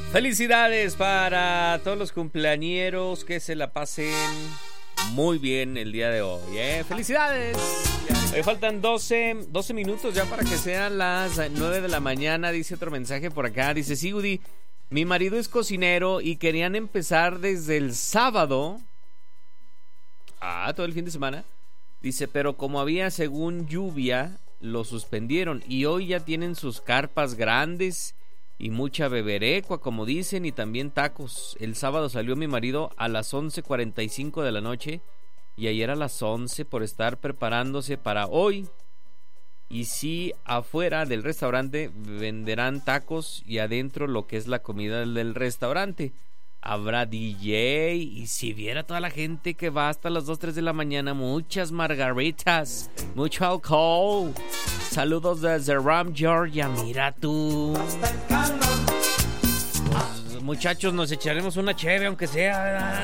Felicidades para todos los cumpleañeros, que se la pasen muy bien el día de hoy, ¿eh? ¡Felicidades! Hoy faltan 12 minutos ya para que sean las 9 de la mañana, dice otro mensaje por acá. Dice, sí, Udi, mi marido es cocinero y querían empezar desde el sábado. Todo el fin de semana. Dice, pero como había según lluvia, lo suspendieron y hoy ya tienen sus carpas grandes y mucha beberecua, como dicen, y también tacos. El sábado salió mi marido a las 11:45 de la noche y ayer a las 11 por estar preparándose para hoy. Y sí, afuera del restaurante venderán tacos y adentro lo que es la comida del restaurante. Habrá DJ y si viera toda la gente que va hasta las 2, 3 de la mañana, muchas margaritas, mucho alcohol. Saludos desde Ram, Georgia. Mira tú. Pues, muchachos, nos echaremos una cheve, aunque sea.